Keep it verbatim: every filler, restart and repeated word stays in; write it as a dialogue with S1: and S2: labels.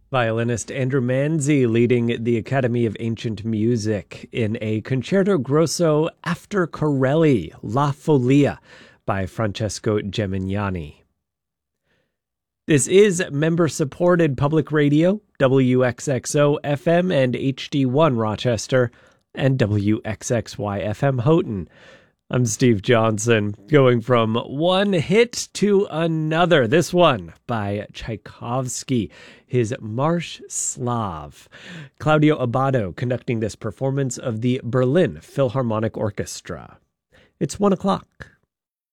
S1: Violinist Andrew Manzi leading the Academy of Ancient Music in a Concerto Grosso after Corelli, La Follia, by Francesco Gemignani. This is member-supported public radio, W X X O F M and H D one Rochester, and W X X Y F M Houghton. I'm Steve Johnson, going from one hit to another. This one by Tchaikovsky, his Marsh Slav. Claudio Abbado conducting this performance of the Berlin Philharmonic Orchestra. It's one o'clock.